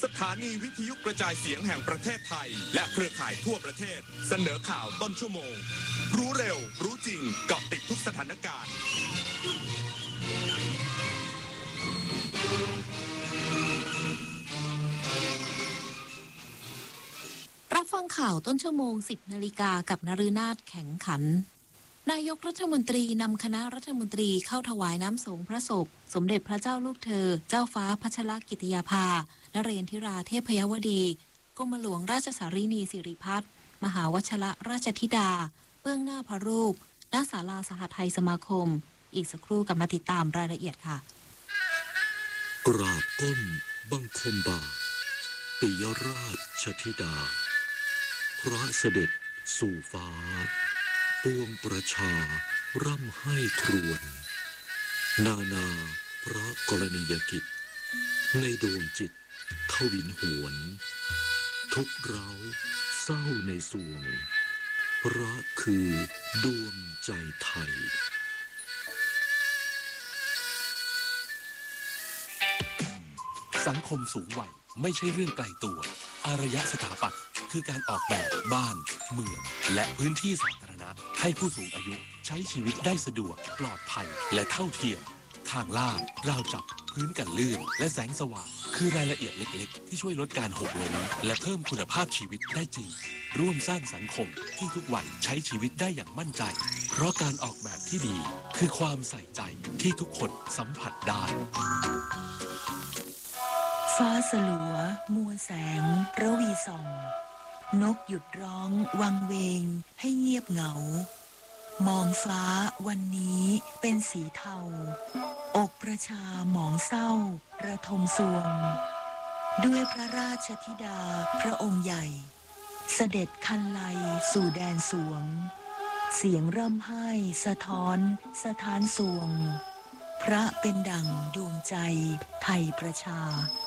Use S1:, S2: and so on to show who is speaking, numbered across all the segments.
S1: สถานีวิทยุกระจายเสียงแห่งประเทศไทยและเครือข่ายทั่วประเทศเสนอข่าวต้นชั่วโมงรู้เร็วรู้จริงเกาะติดทุกสถานการณ์
S2: รับฟังข่าวต้นชั่วโมง 10 นาฬิกากับนฤนาถแข็งขันนายกรัฐมนตรีนำคณะรัฐมนตรีเข้าถวายน้ำสงฆ์พระศพสมเด็จพระเจ้าลูกเธอเจ้าฟ้าพัชรกิติยาภานเรนทิราเทพยวดีกรมหลวงราชสารีนีสิริพัฒน์มหาวชิรราชธิดาเบื้องหน้าพระรูปณศาลาสหไทยสมาคมอีกสักครู่กับมาติดตามรายละเอียดค่ะ
S3: กราบก้มบังคมบาทปิยราชธิดาพระเสด็จสู่ฟ้าปวงประชาร่ำให้ครวญนานาพระกรณียกิจในดวงจิตทวินหวนทุกเราเศร้าในสวงพระคือดวงใจไทย
S4: สังคมสูงวัยไม่ใช่เรื่องไกลตัวอารยสถาปัตย์คือการออกแบบบ้านเมืองและพื้นที่สาธารณะให้ผู้สูงอายุใช้ชีวิตได้สะดวกปลอดภัยและเท่าเทียมทางลาดราวจับพื้นกันลื่นและแสงสว่างคือรายละเอียดเล็กๆที่ช่วยลดการหกล้มและเพิ่มคุณภาพชีวิตได้จริงร่วมสร้างสังคมที่ทุกวันใช้ชีวิตได้อย่างมั่นใจเพราะการออกแบบที่ดีคือความใส่ใจที่ทุกคนสัมผัสได้
S5: ฟ้าสลัวมัวแสงระวีส่องนกหยุดร้องวังเวงให้เงียบเหงามองฟ้าวันนี้เป็นสีเทาอกประชาหมองเศร้าระทมสวงด้วยพระราชธิดาพระองค์ใหญ่เสด็จคันไลสู่แดนสวงเสียงร่ำไห้สะท้อนสถานสวงพระเป็นดั่งดวงใจไทยประชา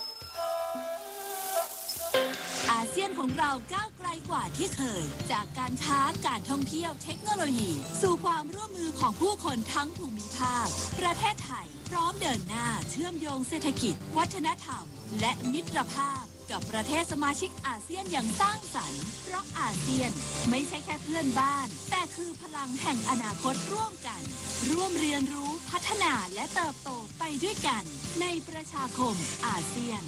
S2: อาเซียนของเราก้าวไกลกว่าที่เคยจากการค้าการท่องเที่ยวเทคโนโลยีสู่ความร่วมมือของผู้คนทั้งภูมิภาคประเทศไทยพร้อมเดินหน้าเชื่อมโยงเศรษฐกิจวัฒนธรรมและมิตรภาพกับประเทศสมาชิกอาเซียนอย่างสร้างสรรค์เพราะอาเซียนไม่ใช่แค่เพื่อนบ้านแต่คือพลังแห่งอนาคตร่วมกันร่วมเรียนรู้พัฒนาและเติบโตไปด้วยกันในประชาคมอาเซียน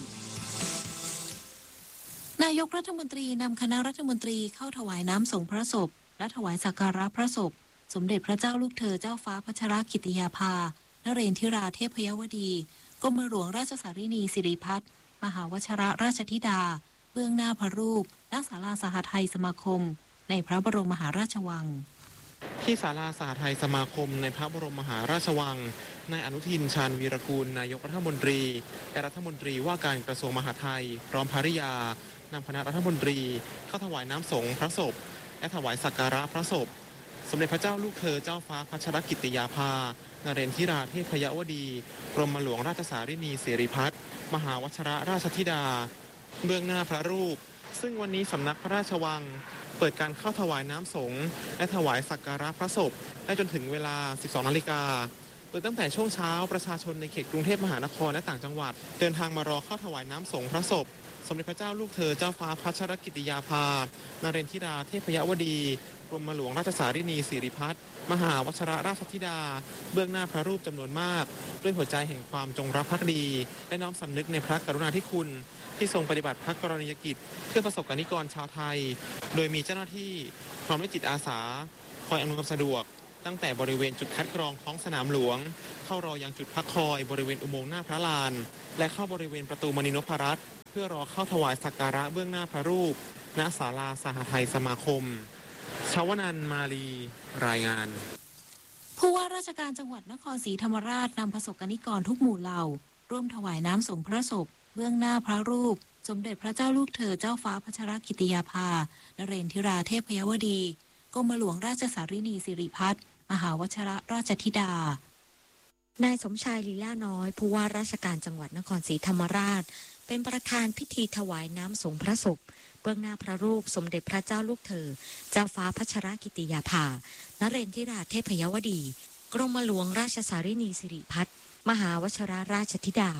S2: นายกรัฐมนตรีนำคณะรัฐมนตรีเข้าถวายน้ำสงฆ์พระศพและถวายสักการะพระศพสมเด็จพระเจ้าลูกเธอเจ้าฟ้าพัชรกิติยาภานเรนทิราเทพยวดีกรมหลวงราชสารีนีสิริพัฒน์มหาวชิรราชธิดาเบื้องหน้าพระรูปณศาลาสหไทยสมาคมในพระบรมมหาราชวัง
S6: ที่ศาลาสหไทยสมาคมในพระบรมมหาราชวังนายอนุทินชาญวีรกูลนายกรัฐมนตรีและรัฐมนตรีว่าการกระทรวงมหาดไทยพร้อมภริยานำคณะรัฐมนตรีเข้าถวายน้ำสงฆ์พระศพและถวายสักการะพระศพสมเด็จพระเจ้าลูกเธอเจ้าฟ้าพัชรกิติยาภานเรนทิราเทพยวดีกรมหลวงราชสารีนีสิริพัฒน์มหาวชิรราชธิดาเบื้องหน้าพระรูปซึ่งวันนี้สำนักพระราชวังเปิดการเข้าถวายน้ำสงฆ์และถวายสักการะพระศพได้จนถึงเวลา 12 นาฬิกาโดยตั้งแต่ช่วงเช้าประชาชนในเขตกรุงเทพมหานครและต่างจังหวัดเดินทางมารอเข้าถวายน้ำสงฆ์พระศพสมเด็จพระเจ้าลูกเธอเจ้าฟ้าพัชรกิติยาภานเรนทิราเทพยวดีกรมหลวงราชสารีนีสิริพัฒน์มหาวชิรราชธิดาเบื้องหน้าพระรูปจำนวนมากด้วยหัวใจแห่งความจงรักภักดีและน้อมสำนึกในพระกรุณาธิคุณที่ทรงปฏิบัติพระกรณียกิจเพื่อประสบกนิกรชาวไทยโดยมีเจ้าหน้าที่พร้อมด้วยจิตอาสาคอยอำนวยความสะดวกตั้งแต่บริเวณจุดคัดกรองท้องสนามหลวงเข้ารอยังจุดพักคอยบริเวณอุโมงค์หน้าพระลานและเข้าบริเวณประตูมณีนพรัตน์เพื่อรอเข้าถวายสักการะเบื้องหน้าพระรูปณศาลาสหไทยสมาคมชวนันท์มาลีรายงาน
S2: ผู้ว่าราชการจังหวัดนครศรีธรรมราชนำประสบกนิกรทุกหมู่เหล่าร่วมถวายน้ำสงฆ์พระศพเบื้องหน้าพระรูปสมเด็จพระเจ้าลูกเธอเจ้าฟ้าพัชรกิติยาภานเรนทิราเทพยวดีกรมหลวงราชสารีนีสิริพัฒน์มหาวชิรราชธิดานายสมชายลีลาน้อยผู้ว่าราชการจังหวัดนครศรีธรรมราชเป็นประธานพิธีถวายน้ำสงฆ์พระศพเบื้องหน้าพระรูปสมเด็จพระเจ้าลูกเธอเจ้าฟ้าพัชรกิติยาภานเรนทิราเทพยวดีกรมหลวงราชสารีนีสิริพัฒน์มหาวชิรราชธิดา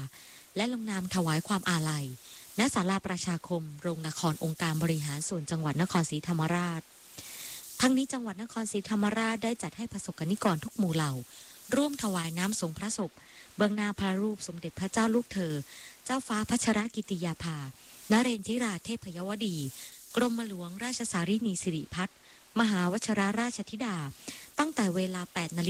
S7: และลงนามถวายความอาลัยณศาลาประชาคมโรงละครองค์การบริหารส่วนจังหวัดนครศรีธรรมราชทั้งนี้จังหวัดนครศรีธรรมราชได้จัดให้ประสบกนิกรทุกหมู่เหล่าร่วมถวายน้ำสงพระศพเบื้องหน้าพระรูปสมเด็จพระเจ้าลูกเธอเจ้าฟ้าพัชรกิติยาภานเรนทิราเทพยวดีกรมหลวงราชสารินีสิริพัฒน์มหาวชิรราชธิดาตั้งแต่เวลา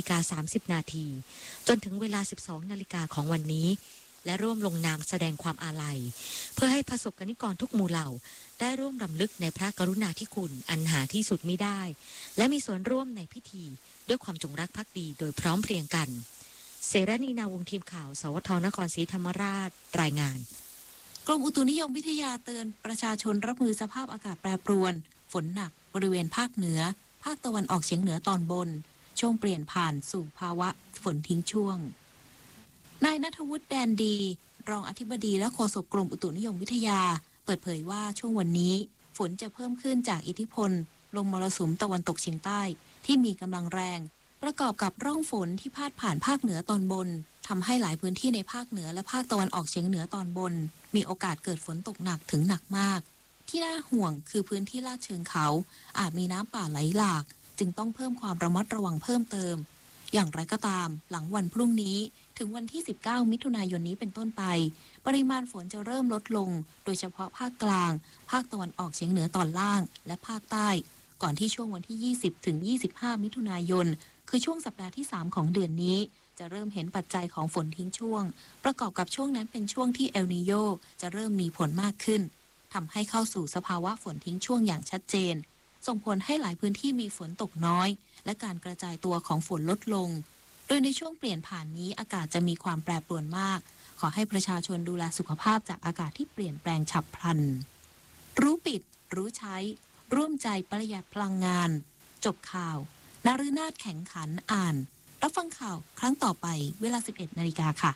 S7: 8:30 นาทีจนถึงเวลา 12 นาฬิกาของวันนี้และร่วมลงนามแสดงความอาลัยเพื่อให้ประสบกนิกรทุกหมู่เหล่าได้ร่วมรำลึกในพระกรุณาธิคุณอันหาที่สุดมิได้และมีส่วนร่วมในพิธีด้วยความจงรักภักดีโดยพร้อมเพรียงกันเสรณีนาวงศ์ทีมข่าวสวทนครศรีธรรมราชรายงาน
S2: กรมอุตุนิยมวิทยาเตือนประชาชนรับมือสภาพอากาศแปรปรวนฝนหนักบริเวณภาคเหนือภาคตะวันออกเฉียงเหนือตอนบนช่วงเปลี่ยนผ่านสู่ภาวะฝนทิ้งช่วงนายณัฐวุฒิแดนดีรองอธิบดีและโฆษกกรมอุตุนิยมวิทยาเปิดเผยว่าช่วงวันนี้ฝนจะเพิ่มขึ้นจากอิทธิพลลมมรสุมตะวันตกเฉียงใต้ที่มีกำลังแรงประกอบกับร่องฝนที่พาดผ่านภาคเหนือตอนบนทำให้หลายพื้นที่ในภาคเหนือและภาคตะวันออกเฉียงเหนือตอนบนมีโอกาสเกิดฝนตกหนักถึงหนักมากที่น่าห่วงคือพื้นที่ลาดเชิงเขาอาจมีน้ำป่าไหลหลากจึงต้องเพิ่มความระมัดระวังเพิ่มเติมอย่างไรก็ตามหลังวันพรุ่งนี้ถึงวันที่ 19 มิถุนายนนี้เป็นต้นไปปริมาณฝนจะเริ่มลดลงโดยเฉพาะภาคกลางภาคตะวันออกเฉียงเหนือตอนล่างและภาคใต้ก่อนที่ช่วงวันที่ 20 ถึง 25 มิถุนายนคือช่วงสัปดาห์ที่ 3 ของเดือนนี้จะเริ่มเห็นปัจจัยของฝนทิ้งช่วงประกอบกับช่วงนั้นเป็นช่วงที่เอลนีโญจะเริ่มมีผลมากขึ้นทำให้เข้าสู่สภาวะฝนทิ้งช่วงอย่างชัดเจนส่งผลให้หลายพื้นที่มีฝนตกน้อยและการกระจายตัวของฝนลดลงโดยในช่วงเปลี่ยนผ่านนี้อากาศจะมีความแปรปรวนมากขอให้ประชาชนดูแลสุขภาพจากอากาศที่เปลี่ยนแปลงฉับพลันรู้ปิดรู้ใช้ร่วมใจประหยัดพลังงานจบข่าวนฤนาถแข่งขันอ่านรับฟังข่าวครั้งต่อไปเวลา 11 นาฬิกาค่ะ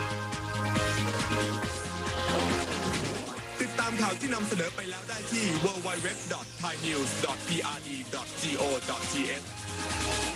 S1: ติดตามข่าวที่นำเสนอไปแล้วได้ที่ www.thainews.prd.go.th